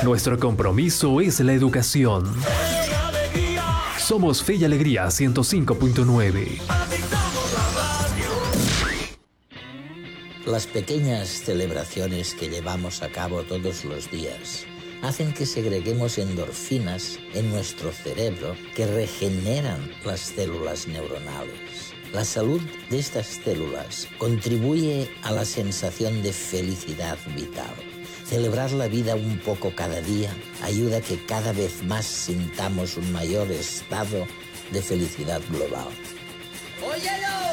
Nuestro compromiso es la educación. Somos Fe y Alegría 105.9. Las pequeñas celebraciones que llevamos a cabo todos los días hacen que segreguemos endorfinas en nuestro cerebro que regeneran las células neuronales. La salud de estas células contribuye a la sensación de felicidad vital. Celebrar la vida un poco cada día ayuda a que cada vez más sintamos un mayor estado de felicidad global. ¡Óyelo!